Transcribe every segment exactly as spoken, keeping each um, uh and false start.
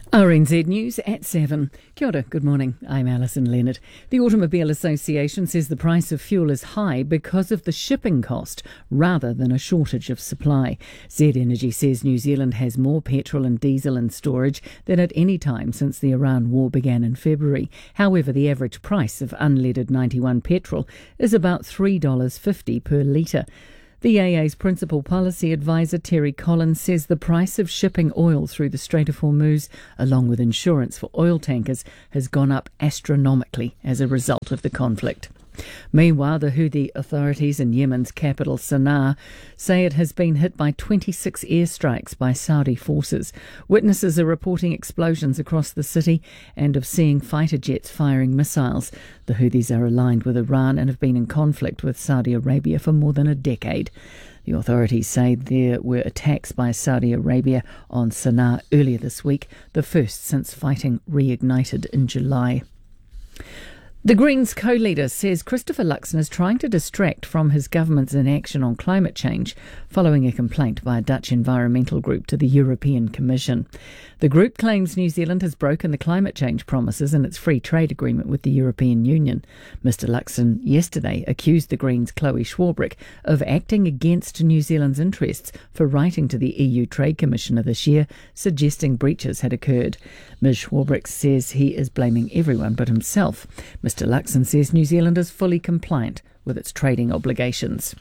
R N Z News at seven. Kia ora, good morning. I'm Alison Leonard. The Automobile Association says the price of fuel is high because of the shipping cost rather than a shortage of supply. Z Energy says New Zealand has more petrol and diesel in storage than at any time since the Iran war began in February. However, the average price of unleaded ninety-one petrol is about three dollars fifty per litre. The A A's principal policy advisor Terry Collins says the price of shipping oil through the Strait of Hormuz, along with insurance for oil tankers, has gone up astronomically as a result of the conflict. Meanwhile, the Houthi authorities in Yemen's capital Sana'a say it has been hit by twenty-six airstrikes by Saudi forces. Witnesses are reporting explosions across the city and of seeing fighter jets firing missiles. The Houthis are aligned with Iran and have been in conflict with Saudi Arabia for more than a decade. The authorities say there were attacks by Saudi Arabia on Sana'a earlier this week, the first since fighting reignited in July. The Greens co-leader says Christopher Luxon is trying to distract from his government's inaction on climate change following a complaint by a Dutch environmental group to the European Commission. The group claims New Zealand has broken the climate change promises in its free trade agreement with the European Union. Mister Luxon yesterday accused the Greens' Chloe Swarbrick of acting against New Zealand's interests for writing to the E U Trade Commissioner this year, suggesting breaches had occurred. Miz Swarbrick says he is blaming everyone but himself. Mister Luxon says New Zealand is fully compliant with its trading obligations.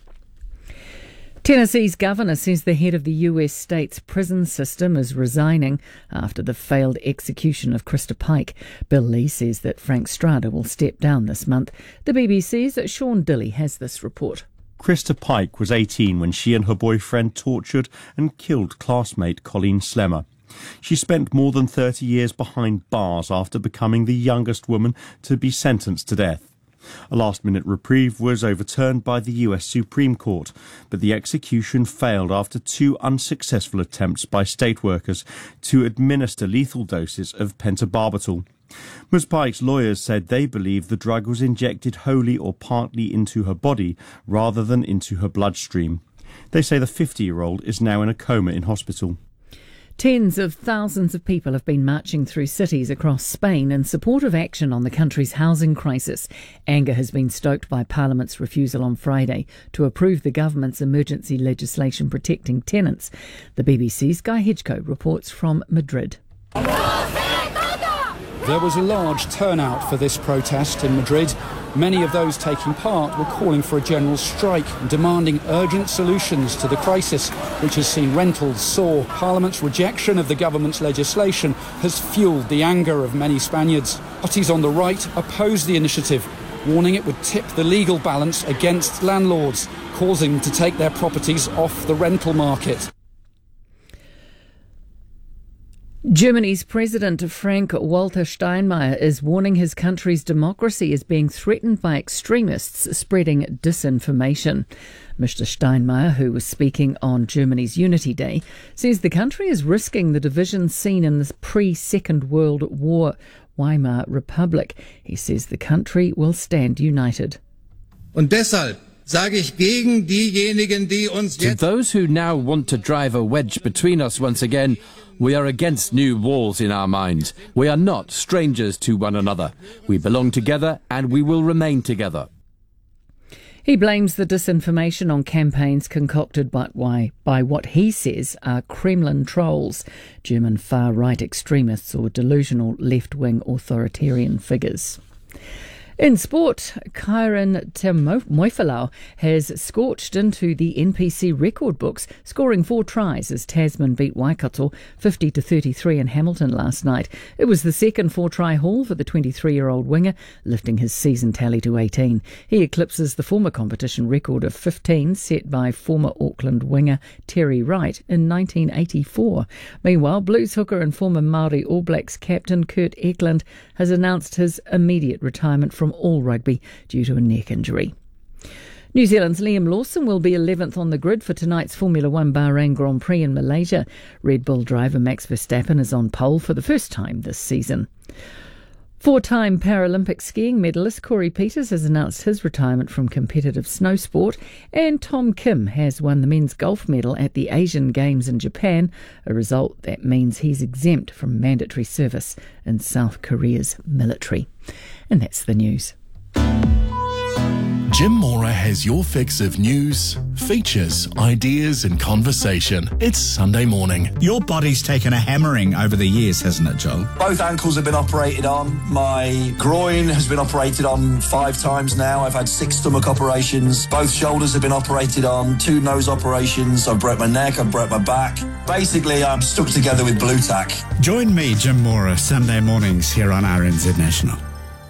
Tennessee's governor says the head of the U S state's prison system is resigning after the failed execution of Krista Pike. Bill Lee says that Frank Strada will step down this month. The B B C's Sean Dilley has this report. Krista Pike was eighteen when she and her boyfriend tortured and killed classmate Colleen Slemmer. She spent more than thirty years behind bars after becoming the youngest woman to be sentenced to death. A last-minute reprieve was overturned by the U S Supreme Court, but the execution failed after two unsuccessful attempts by state workers to administer lethal doses of pentobarbital. Miz Pike's lawyers said they believe the drug was injected wholly or partly into her body rather than into her bloodstream. They say the fifty-year-old is now in a coma in hospital. Tens of thousands of people have been marching through cities across Spain in support of action on the country's housing crisis. Anger has been stoked by Parliament's refusal on Friday to approve the government's emergency legislation protecting tenants. The B B C's Guy Hedgecoe reports from Madrid. There was a large turnout for this protest in Madrid. Many of those taking part were calling for a general strike and demanding urgent solutions to the crisis, which has seen rentals soar. Parliament's rejection of the government's legislation has fuelled the anger of many Spaniards. Parties on the right opposed the initiative, warning it would tip the legal balance against landlords, causing them to take their properties off the rental market. Germany's President Frank-Walter Steinmeier is warning his country's democracy is being threatened by extremists spreading disinformation. Mister Steinmeier, who was speaking on Germany's Unity Day, says the country is risking the division seen in the pre-Second World War Weimar Republic. He says the country will stand united. Und deshalb sage ich gegen diejenigen, die uns To those who now want to drive a wedge between us once again, we are against new walls in our minds. We are not strangers to one another. We belong together and we will remain together. He blames the disinformation on campaigns concocted by, why, by what he says are Kremlin trolls, German far-right extremists or delusional left-wing authoritarian figures. In sport, Kyron Temoifalau has scorched into the N P C record books, scoring four tries as Tasman beat Waikato fifty to thirty-three in Hamilton last night. It was the second four-try haul for the twenty-three-year-old winger, lifting his season tally to eighteen. He eclipses the former competition record of fifteen set by former Auckland winger Terry Wright in nineteen eighty-four. Meanwhile, Blues hooker and former Māori All Blacks captain Kurt Eklund has announced his immediate retirement from all rugby due to a neck injury. New Zealand's Liam Lawson will be eleventh on the grid for tonight's Formula One Bahrain Grand Prix in Malaysia. Red Bull driver Max Verstappen is on pole for the first time this season. Four-time Paralympic skiing medalist Corey Peters has announced his retirement from competitive snow sport, and Tom Kim has won the men's golf medal at the Asian Games in Japan, a result that means he's exempt from mandatory service in South Korea's military. And that's the news. Jim Mora has your fix of news, features, ideas and conversation. It's Sunday morning. Your body's taken a hammering over the years, hasn't it, Joel? Both ankles have been operated on. My groin has been operated on five times now. I've had six stomach operations. Both shoulders have been operated on. Two nose operations. I've broke my neck. I've broke my back. Basically, I'm stuck together with blue tack. Join me, Jim Mora, Sunday mornings here on R N Z National.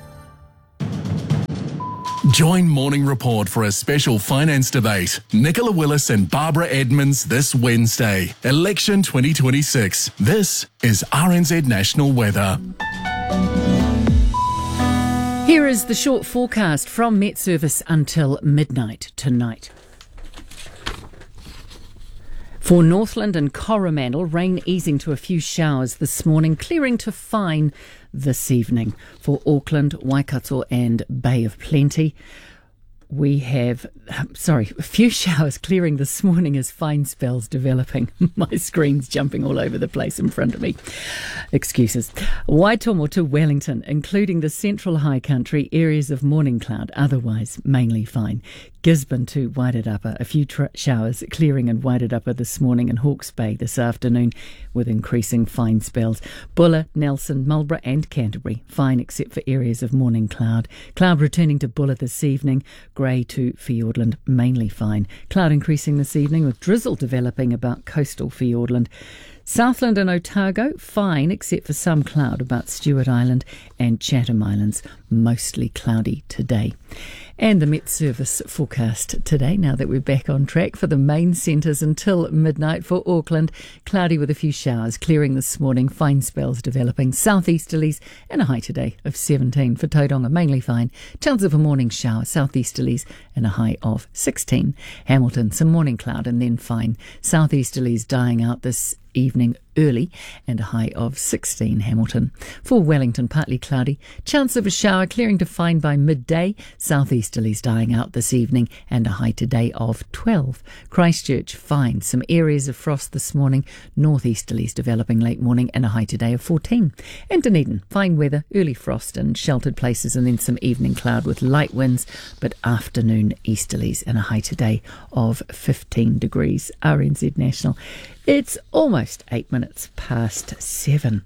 Join Morning Report for a special finance debate. Nicola Willis and Barbara Edmonds this Wednesday. Election twenty twenty-six. This is R N Z National Weather. Here is the short forecast from Met Service until midnight tonight. For Northland and Coromandel, rain easing to a few showers this morning, clearing to fine this evening. For Auckland, Waikato and Bay of Plenty, we have, sorry, a few showers clearing this morning as fine spells developing. My screen's jumping all over the place in front of me. Excuses. Waitomo to Wellington, including the central high country, areas of morning cloud, otherwise mainly fine. Gisborne to Wairarapa, a few tr- showers clearing in Wairarapa this morning and Hawke's Bay this afternoon with increasing fine spells. Buller, Nelson, Marlborough and Canterbury, fine except for areas of morning cloud. Cloud returning to Buller this evening, grey to Fiordland, mainly fine. Cloud increasing this evening with drizzle developing about coastal Fiordland. Southland and Otago, fine except for some cloud about Stewart Island and Chatham Islands, mostly cloudy today. And the Met Service forecast today, now that we're back on track for the main centres until midnight. For Auckland, cloudy with a few showers, clearing this morning, fine spells developing, southeasterlies and a high today of seventeen. For Tauranga, mainly fine, chance of a morning shower, southeasterlies and a high of sixteen. Hamilton, some morning cloud and then fine, southeasterlies dying out this evening early and a high of sixteen. Hamilton. For Wellington, partly cloudy, chance of a shower, clearing to fine by midday, southeasterlies dying out this evening and a high today of twelve. Christchurch, fine, some areas of frost this morning, northeasterlies developing late morning and a high today of fourteen. And Dunedin, fine weather, early frost and sheltered places and then some evening cloud with light winds, but afternoon easterlies and a high today of fifteen degrees. R N Z National. It's almost eight minutes past seven.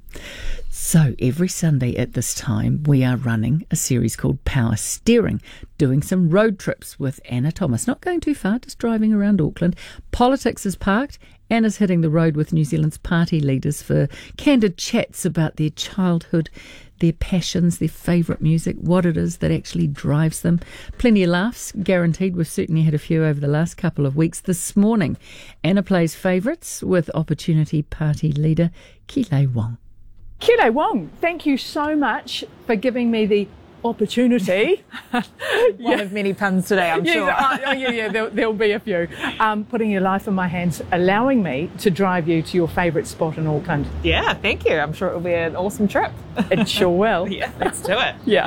So every Sunday at this time, we are running a series called Power Steering, doing some road trips with Anna Thomas. Not going too far, just driving around Auckland. Politics is parked. Anna's hitting the road with New Zealand's party leaders for candid chats about their childhood, their passions, their favourite music, what it is that actually drives them. Plenty of laughs, guaranteed. We've certainly had a few over the last couple of weeks. This morning, Anna plays favourites with Opportunity Party leader Kilei Wong. Kilei Wong, thank you so much for giving me the opportunity. One yeah. of many puns today, I'm yes, sure. uh, oh, yeah, yeah, there, there'll be a few. Um, putting your life in my hands, allowing me to drive you to your favourite spot in Auckland. Yeah, thank you. I'm sure it will be an awesome trip. It sure will. Yeah, let's do it. Yeah.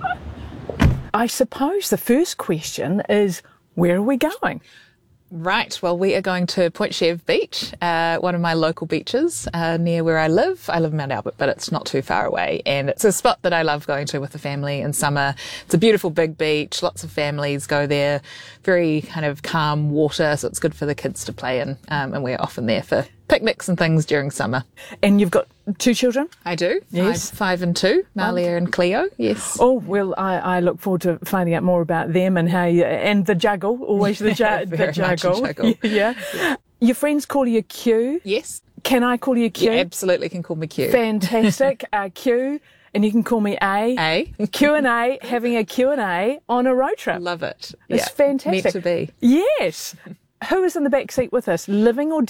I suppose the first question is, where are we going? Right, well, we are going to Point Chev Beach, uh, one of my local beaches uh, near where I live. I live in Mount Albert, but it's not too far away. And it's a spot that I love going to with the family in summer. It's a beautiful big beach. Lots of families go there. Very kind of calm water, so it's good for the kids to play in. Um, and we're often there for picnics and things during summer. And you've got two children? I do. Yes. Five, five and two, Malia and Cleo. Yes. Oh, well, I, I look forward to finding out more about them and how you, and the juggle, always the, ju- the juggle. juggle. Yeah. yeah. Your friends call you Q? Yes. Can I call you Q? You absolutely can call me Q. Fantastic. uh, Q. And you can call me A. A. Q and A, having a Q and A on a road trip. Love it. It's yeah. fantastic. Meant to be. Yes. Who is in the back seat with us, living or dead,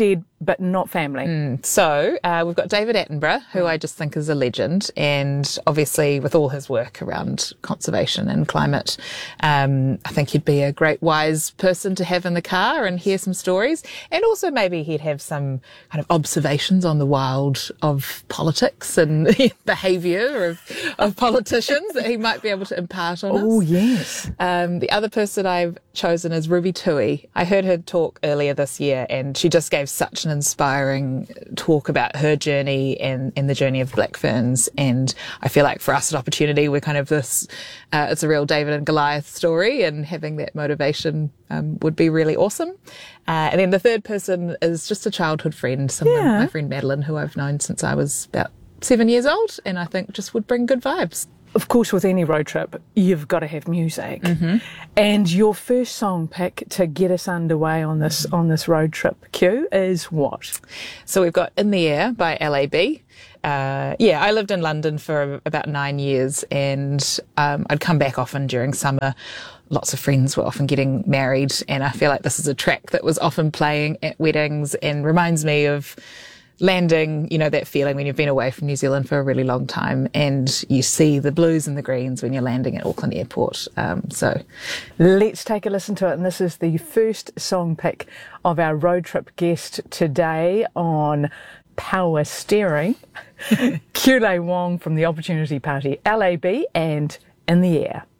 but not family. Mm. So uh, we've got David Attenborough, who I just think is a legend, and obviously with all his work around conservation and climate, um, I think he'd be a great wise person to have in the car and hear some stories, and also maybe he'd have some kind of observations on the wild of politics and behaviour of, of politicians that he might be able to impart on us. Oh, yes. Um, the other person I've chosen is Ruby Tui. I heard her talk earlier this year, and she just gave such an inspiring talk about her journey and, and the journey of black ferns. And I feel like for us at Opportunity, we're kind of this, uh, it's a real David and Goliath story, and having that motivation um, would be really awesome. Uh, and then the third person is just a childhood friend, someone, Yeah. my friend Madeline, who I've known since I was about seven years old, and I think just would bring good vibes. Of course, with any road trip, you've got to have music. Mm-hmm. And your first song pick to get us underway on this on this road trip, Q, is what? So we've got In the Air by L A B. Uh, yeah, I lived in London for about nine years, and um, I'd come back often during summer. Lots of friends were often getting married, and I feel like this is a track that was often playing at weddings and reminds me of landing, you know, that feeling when you've been away from New Zealand for a really long time and you see the blues and the greens when you're landing at Auckland Airport. Um, so let's take a listen to it. And this is the first song pick of our road trip guest today on Power Steering. Kule Wong from the Opportunity Party, L A B, and In the Air.